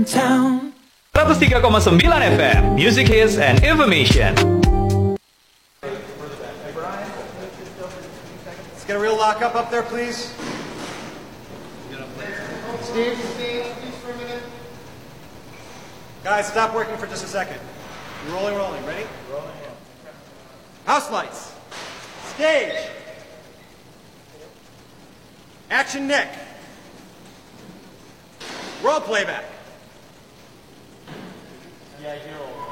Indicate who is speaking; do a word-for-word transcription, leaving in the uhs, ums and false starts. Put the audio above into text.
Speaker 1: town.
Speaker 2: seratus tiga koma sembilan F M, Music Hits and Information.
Speaker 3: Let's get a real lock-up up there, please. Steve, Steve, please for a minute. Guys, stop working for just a second. Rolling, rolling. Ready? Rolling. House lights. Stage. Action Nick. Roll playback. Yeah,